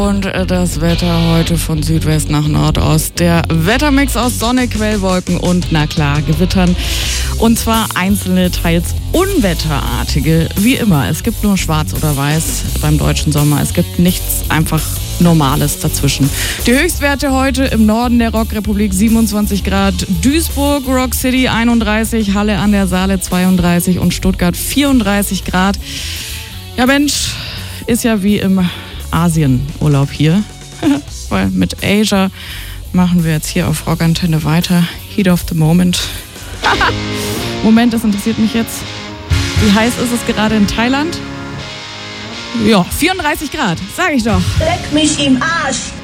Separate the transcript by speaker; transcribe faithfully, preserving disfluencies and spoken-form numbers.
Speaker 1: Und das Wetter heute von Südwest nach Nordost. Der Wettermix aus Sonne, Quellwolken und, na klar, Gewittern. Und zwar einzelne, teils unwetterartige, wie immer. Es gibt nur schwarz oder weiß beim deutschen Sommer. Es gibt nichts einfach Normales dazwischen. Die Höchstwerte heute im Norden der Rockrepublik siebenundzwanzig Grad, Duisburg, Rock City einunddreißig, Halle an der Saale zweiunddreißig und Stuttgart vierunddreißig Grad. Ja Mensch, ist ja wie im Asienurlaub hier. Weil mit Asia machen wir jetzt hier auf Rockantenne weiter. Heat of the Moment. Moment, das interessiert mich jetzt. Wie heiß ist es gerade in Thailand? Ja, vierunddreißig Grad, sag ich doch.
Speaker 2: Leck mich im Arsch.